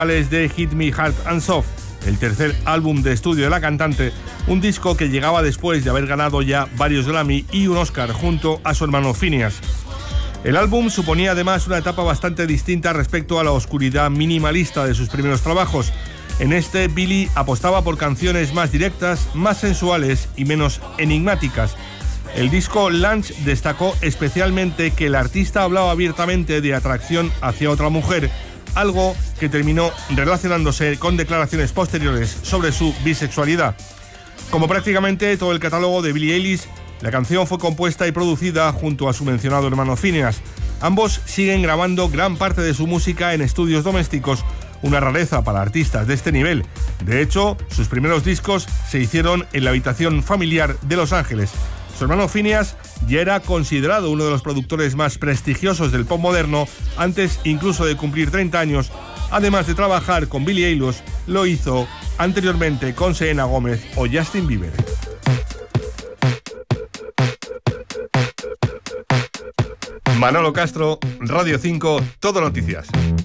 de Hit Me Hard and Soft, el tercer álbum de estudio de la cantante, un disco que llegaba después de haber ganado ya varios Grammy y un Oscar junto a su hermano Phineas. El álbum suponía además una etapa bastante distinta respecto a la oscuridad minimalista de sus primeros trabajos. En este, Billie apostaba por canciones más directas, más sensuales y menos enigmáticas. El disco Lunch destacó especialmente que el artista hablaba abiertamente de atracción hacia otra mujer, algo que terminó relacionándose con declaraciones posteriores sobre su bisexualidad. Como prácticamente todo el catálogo de Billie Eilish, la canción fue compuesta y producida junto a su mencionado hermano Phineas. Ambos siguen grabando gran parte de su música en estudios domésticos, una rareza para artistas de este nivel. De hecho, sus primeros discos se hicieron en la habitación familiar de Los Ángeles. Su hermano Phineas ya era considerado uno de los productores más prestigiosos del pop moderno antes incluso de cumplir 30 años. Además de trabajar con Billie Eilish, lo hizo anteriormente con Selena Gómez o Justin Bieber. Manolo Castro, Radio 5, Todo Noticias.